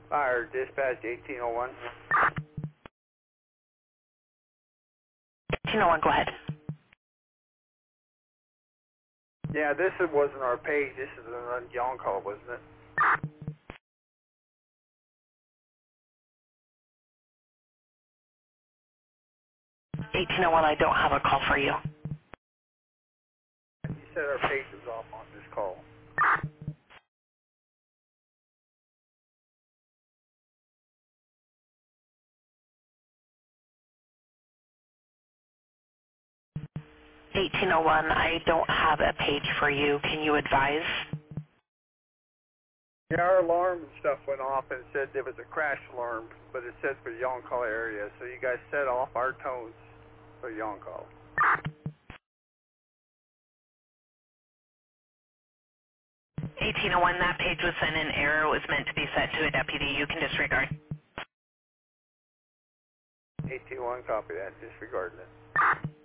Fire dispatch 1801. 1801, go ahead. Yeah, this wasn't our page. This is an on call, wasn't it? 1801, I don't have a call for you. You said our page was off on this call. $18.01, I don't have a page for you. Can you advise? Yeah, our alarm and stuff went off and said there was a crash alarm, but it said for the on-call area. So you guys set off our tones for the on-call. $18.01, that page was sent in error. It was meant to be set to a deputy. You can disregard. 1801, copy that. Disregarding it.